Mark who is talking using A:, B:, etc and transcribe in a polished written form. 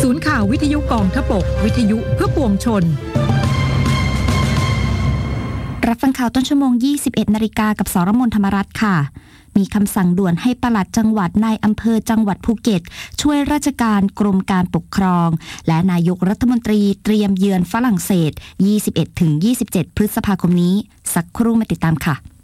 A: ศูนย์ข่าววิทยุกองทพบกวิทยุเพื่อปวงชน
B: รับฟังข่าวต้นชั่วโมง 21 นาฬิกากับสรมน ธรรมรัตน์ค่ะมีคำสั่งด่วนให้ปลัดจังหวัดนายอำเภอจังหวัดภูเก็ตช่วยราชการกรมการปกครองและนายกรัฐมนตรีเตรียมเยือนฝรั่งเศส 21-27 พฤษภาคมนี้สักครู่มาติดตามค่ะ